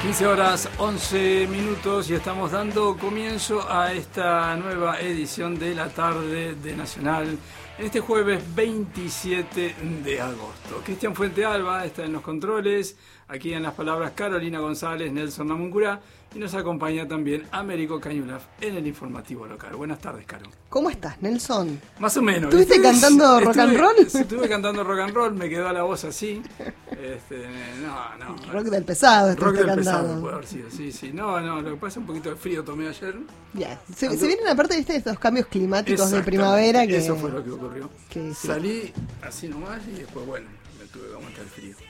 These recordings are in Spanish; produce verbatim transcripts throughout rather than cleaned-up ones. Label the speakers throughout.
Speaker 1: quince horas, once minutos y estamos dando comienzo a esta nueva edición de la tarde de Nacional en este jueves veintisiete de agosto. Cristian Fuentealba está en los controles, aquí en las palabras Carolina González, Nelson Namuncurá y nos acompaña también Américo Cañulaf en el informativo local. Buenas tardes, Caro.
Speaker 2: ¿Cómo estás, Nelson?
Speaker 1: Más o menos.
Speaker 2: ¿Estuviste
Speaker 1: Estuve,
Speaker 2: cantando rock
Speaker 1: estuve,
Speaker 2: and roll?
Speaker 1: Estuve cantando rock and roll, me quedó la voz así. Este, no, no.
Speaker 2: Rock del pesado,
Speaker 1: Rock del
Speaker 2: cantando.
Speaker 1: pesado puede haber sido, sí, sí. No, no, lo que pasa es un poquito de frío tomé ayer.
Speaker 2: Bien. Se, Ando... se vienen aparte, viste, estos cambios climáticos de primavera que...
Speaker 1: Eso fue lo que ocurrió.
Speaker 2: Que, sí.
Speaker 1: Salí así nomás y después, bueno, me tuve que aguantar el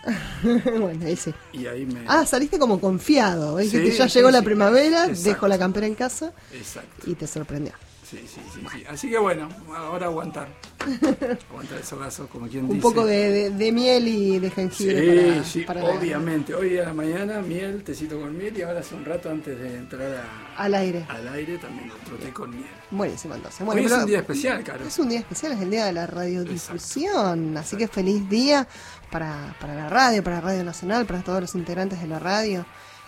Speaker 1: frío.
Speaker 2: Bueno, ahí sí.
Speaker 1: Y ahí me...
Speaker 2: Ah, saliste como confiado. ¿Ves?
Speaker 1: Sí,
Speaker 2: que ya
Speaker 1: sí,
Speaker 2: llegó
Speaker 1: sí,
Speaker 2: la
Speaker 1: sí.
Speaker 2: primavera,
Speaker 1: Exacto.
Speaker 2: dejo la campera en casa.
Speaker 1: Exacto.
Speaker 2: Y te sorprendió.
Speaker 1: Sí, sí, sí, sí. Así que bueno, ahora aguantar. Aguantar esos vasos, como quien
Speaker 2: Un
Speaker 1: dice.
Speaker 2: poco de, de, de miel y de jengibre.
Speaker 1: Sí,
Speaker 2: para,
Speaker 1: sí,
Speaker 2: para
Speaker 1: obviamente. La... Hoy a la mañana miel, tecito con miel y ahora hace un rato antes de entrar a,
Speaker 2: al aire.
Speaker 1: Al aire también otro té con miel.
Speaker 2: Buenísimo, entonces. Bueno,
Speaker 1: hoy es un día especial, Caro.
Speaker 2: Es un día especial, es el día de la radiodifusión. Exacto. Así que feliz día para, para la radio, para Radio Nacional, para todos los integrantes de la radio.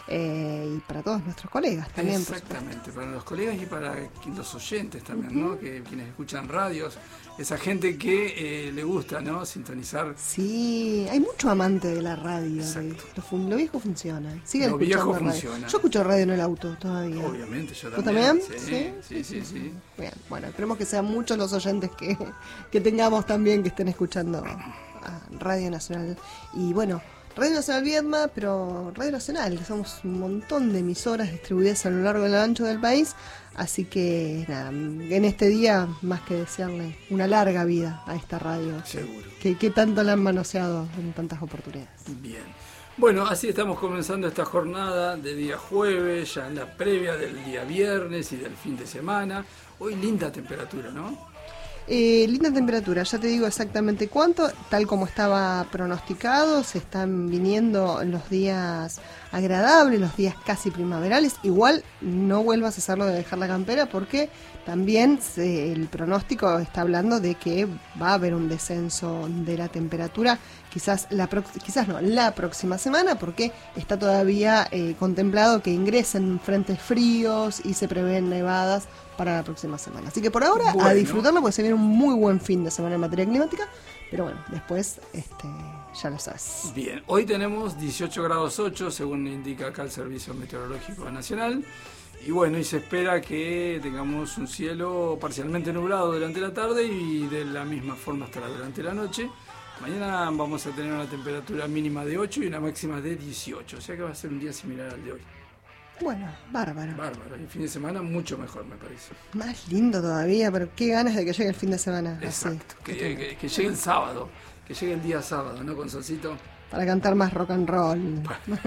Speaker 2: Eh, y para todos nuestros colegas también.
Speaker 1: Exactamente, para los colegas y para los oyentes también, uh-huh. ¿no? Que quienes escuchan radios, esa gente que eh, le gusta, ¿no? Sintonizar.
Speaker 2: Sí, hay mucho amante de la radio. Lo, lo viejo funciona. Sigue
Speaker 1: lo viejo
Speaker 2: radio.
Speaker 1: Funciona.
Speaker 2: Yo escucho radio en el auto todavía.
Speaker 1: Obviamente, yo también.
Speaker 2: ¿Tú también?
Speaker 1: Sí,
Speaker 2: sí,
Speaker 1: sí, sí. sí, sí.
Speaker 2: Bien, bueno, esperemos que sean muchos los oyentes que, que tengamos también que estén escuchando a Radio Nacional. Y bueno, Radio Nacional Viedma, pero Radio Nacional, que somos un montón de emisoras distribuidas a lo largo y lo ancho del país, así que nada, en este día más que desearle una larga vida a esta radio.
Speaker 1: Seguro.
Speaker 2: Que, que tanto la han manoseado en tantas oportunidades.
Speaker 1: Bien. Bueno, así estamos comenzando esta jornada de día jueves, ya en la previa del día viernes y del fin de semana. Hoy linda temperatura, ¿no?
Speaker 2: Eh, linda temperatura, ya te digo exactamente cuánto, tal como estaba pronosticado, se están viniendo los días agradables, los días casi primaverales. Igual no vuelvas a hacerlo de dejar la campera porque también se, el pronóstico está hablando de que va a haber un descenso de la temperatura, quizás la pro, quizás no, la próxima semana, porque está todavía eh, contemplado que ingresen frentes fríos y se prevén nevadas para la próxima semana. Así que por ahora bueno. A disfrutarlo porque se viene un muy buen fin de semana en materia climática, pero bueno, después este, ya lo sabes.
Speaker 1: Bien, hoy tenemos dieciocho grados ocho según indica acá el Servicio Meteorológico Nacional. Y bueno, y se espera que tengamos un cielo parcialmente nublado durante la tarde y de la misma forma estará durante la noche. Mañana vamos a tener una temperatura mínima de ocho y una máxima de dieciocho, o sea que va a ser un día similar al de hoy.
Speaker 2: Bueno, bárbaro.
Speaker 1: Bárbaro, y el fin de semana mucho mejor, me parece.
Speaker 2: Más lindo todavía, pero qué ganas de que llegue el fin de semana.
Speaker 1: Exacto, que, que, que llegue el sábado, que llegue el día sábado, ¿no, con solcito?
Speaker 2: Para cantar más rock and roll.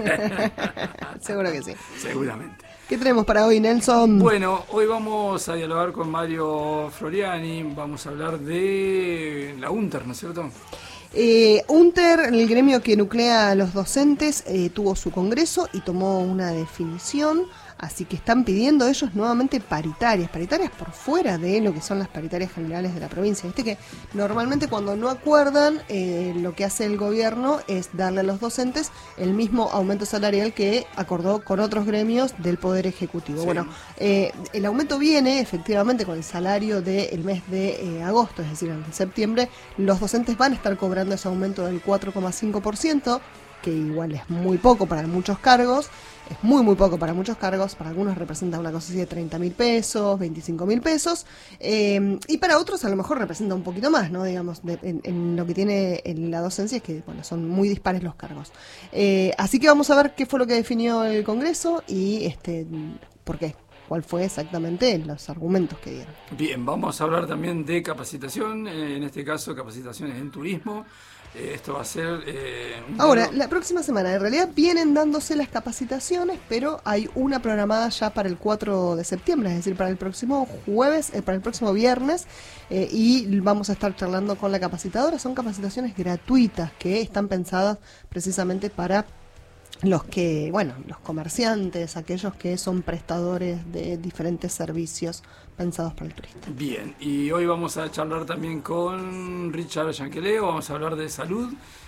Speaker 2: Seguro que sí.
Speaker 1: Seguramente.
Speaker 2: ¿Qué tenemos para hoy, Nelson?
Speaker 1: Bueno, hoy vamos a dialogar con Mario Floriani, vamos a hablar de la UNTER, ¿no es cierto?
Speaker 2: Eh, UNTER, el gremio que nuclea a los docentes, eh, tuvo su congreso y tomó una definición, así que están pidiendo ellos nuevamente paritarias, paritarias por fuera de lo que son las paritarias generales de la provincia. Viste que normalmente cuando no acuerdan, eh, lo que hace el gobierno es darle a los docentes el mismo aumento salarial que acordó con otros gremios del Poder Ejecutivo. Sí. Bueno, eh, el aumento viene efectivamente con el salario del mes de eh, agosto, es decir, en septiembre, los docentes van a estar cobrando ese aumento del cuatro coma cinco por ciento, que igual es muy poco para muchos cargos. Es muy, muy poco para muchos cargos. Para algunos representa una cosa así de treinta mil pesos, veinticinco mil pesos. Eh, y para otros a lo mejor representa un poquito más, ¿no? Digamos, de, en, en lo que tiene en la docencia es que, bueno, son muy dispares los cargos. Eh, así que vamos a ver qué fue lo que definió el Congreso y este por qué. ¿Cuál fue exactamente los argumentos que dieron?
Speaker 1: Bien, vamos a hablar también de capacitación, en este caso capacitaciones en turismo. Eh, esto va a ser... Eh,
Speaker 2: Ahora, la próxima semana, en realidad vienen dándose las capacitaciones, pero hay una programada ya para el cuatro de septiembre, es decir, para el próximo jueves, eh, para el próximo viernes, eh, y vamos a estar charlando con la capacitadora. Son capacitaciones gratuitas que están pensadas precisamente para los que, bueno, los comerciantes, aquellos que son prestadores de diferentes servicios pensados para el turista.
Speaker 1: Bien, y hoy vamos a charlar también con Richard Yanqueleo, vamos a hablar de salud,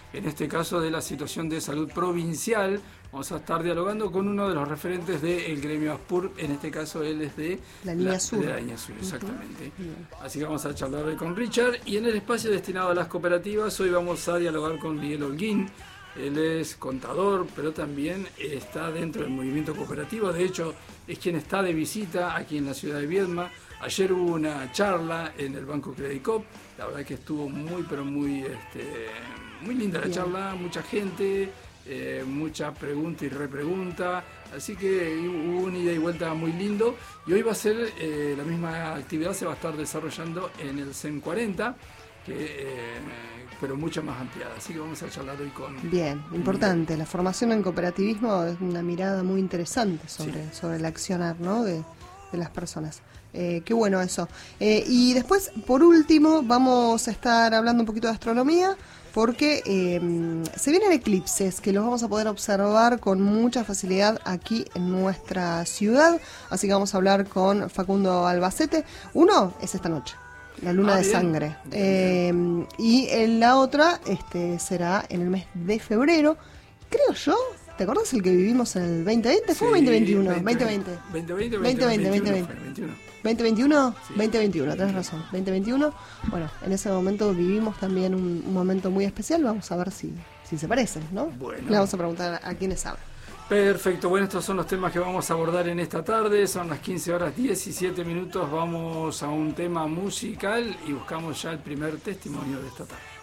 Speaker 1: en este caso de la situación de salud provincial. Vamos a estar dialogando con uno de los referentes del gremio ASPUR, en este caso él es de
Speaker 2: la línea
Speaker 1: la,
Speaker 2: sur.
Speaker 1: De la línea sur, exactamente.
Speaker 2: Uh-huh.
Speaker 1: Así que vamos a charlar hoy con Richard, y en el espacio destinado a las cooperativas hoy vamos a dialogar con Miguel Holguín. Él es contador, pero también está dentro del movimiento cooperativo. De hecho, es quien está de visita aquí en la ciudad de Viedma. Ayer hubo una charla en el Banco Credit Coop. La verdad que estuvo muy, pero muy, este, muy linda la Bien. charla. Mucha gente, eh, mucha pregunta y repregunta. Así que hubo una ida y vuelta muy lindo. Y hoy va a ser eh, la misma actividad, se va a estar desarrollando en el C E M cuarenta. Que, eh, pero mucho más ampliada, así que vamos a charlar hoy con...
Speaker 2: Bien, importante, la formación en cooperativismo es una mirada muy interesante sobre, sí. sobre el accionar, ¿no? de, de las personas. Eh, qué bueno eso. Eh, y después, por último, vamos a estar hablando un poquito de astronomía, porque eh, se vienen eclipses que los vamos a poder observar con mucha facilidad aquí en nuestra ciudad, así que vamos a hablar con Facundo Albacete. Uno es esta noche. La luna ah, de bien. sangre. Bien, eh, bien. Y en la otra este, será en el mes de febrero. Creo yo. ¿Te acuerdas el que vivimos en el veinte veinte? ¿Fue sí, veinte veintiuno? veinte veinte.
Speaker 1: veinte veinte,
Speaker 2: veinte veinte, veinte veinte. ¿veinte veintiuno?
Speaker 1: Sí.
Speaker 2: veinte veintiuno, tenés razón. veinte veintiuno. Bueno, en ese momento vivimos también un, un momento muy especial. Vamos a ver si, si se parecen, ¿no?
Speaker 1: Bueno.
Speaker 2: Le vamos a preguntar a, a quienes saben.
Speaker 1: Perfecto, bueno, estos son los temas que vamos a abordar en esta tarde, son las quince horas diecisiete minutos, vamos a un tema musical y buscamos ya el primer testimonio de esta tarde.